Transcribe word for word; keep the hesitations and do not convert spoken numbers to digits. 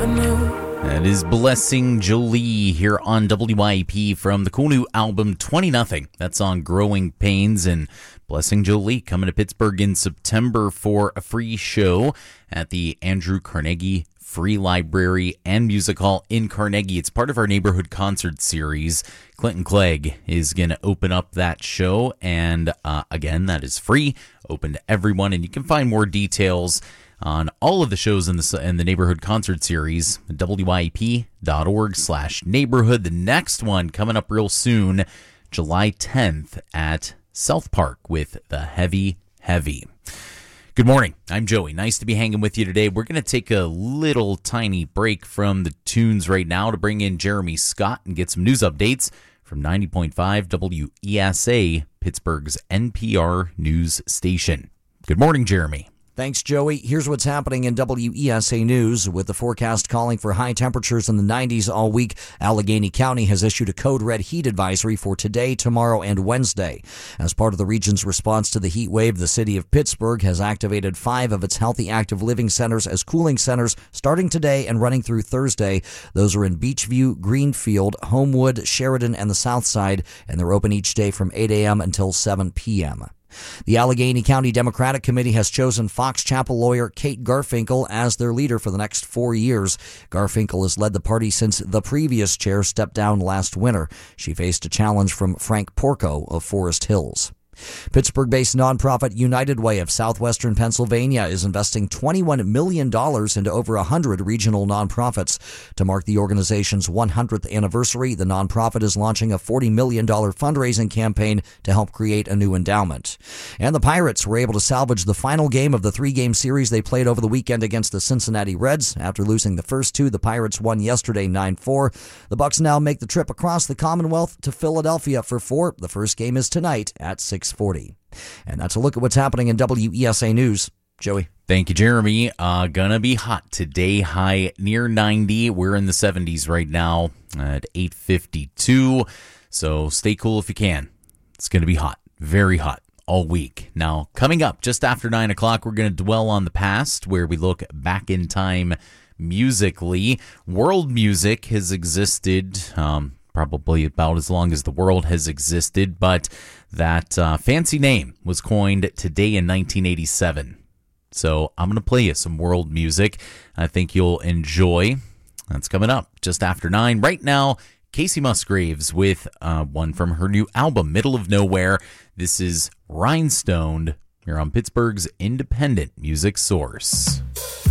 That is Blessing Jolie here on W I P from the cool new album twenty nothing. That's on Growing Pains, and Blessing Jolie coming to Pittsburgh in September for a free show at the Andrew Carnegie Free Library and Music Hall in Carnegie. It's part of our neighborhood concert series. Clinton Clegg is going to open up that show, and uh, again, that is free, open to everyone, and you can find more details on all of the shows in the in the neighborhood concert series, W I P dot org slash neighborhood. The next one coming up real soon, July tenth at South Park with the Heavy Heavy. Good morning. I'm Joey. Nice to be hanging with you today. We're going to take a little tiny break from the tunes right now to bring in Jeremy Scott and get some news updates from ninety point five W E S A, Pittsburgh's N P R news station. Good morning, Jeremy. Thanks, Joey. Here's what's happening in W E S A News. With the forecast calling for high temperatures in the nineties all week, Allegheny County has issued a code red heat advisory for today, tomorrow, and Wednesday. As part of the region's response to the heat wave, the city of Pittsburgh has activated five of its healthy active living centers as cooling centers starting today and running through Thursday. Those are in Beechview, Greenfield, Homewood, Sheridan, and the South Side, and they're open each day from eight a.m. until seven p.m. The Allegheny County Democratic Committee has chosen Fox Chapel lawyer Kate Garfinkel as their leader for the next four years. Garfinkel has led the party since the previous chair stepped down last winter. She faced a challenge from Frank Porco of Forest Hills. Pittsburgh-based nonprofit United Way of Southwestern Pennsylvania is investing twenty-one million dollars into over one hundred regional nonprofits. To mark the organization's one hundredth anniversary, the nonprofit is launching a forty million dollars fundraising campaign to help create a new endowment. And the Pirates were able to salvage the final game of the three-game series they played over the weekend against the Cincinnati Reds. After losing the first two, the Pirates won yesterday nine four. The Bucs now make the trip across the Commonwealth to Philadelphia for four. The first game is tonight at six forty. And that's a look at what's happening in W E S A News. Joey. Thank you, Jeremy. Uh, gonna be hot today, high near ninety. We're in the seventies right now at eight fifty-two. So stay cool if you can. It's gonna be hot, very hot all week. Now, coming up just after nine o'clock, we're gonna dwell on the past, where we look back in time musically. World music has existed um, probably about as long as the world has existed, but that uh, fancy name was coined today in nineteen eighty-seven. So I'm going to play you some world music I think you'll enjoy. That's coming up just after nine. Right now, Casey Musgraves with uh, one from her new album, Middle of Nowhere. This is Rhinestoned. You're on Pittsburgh's independent music source.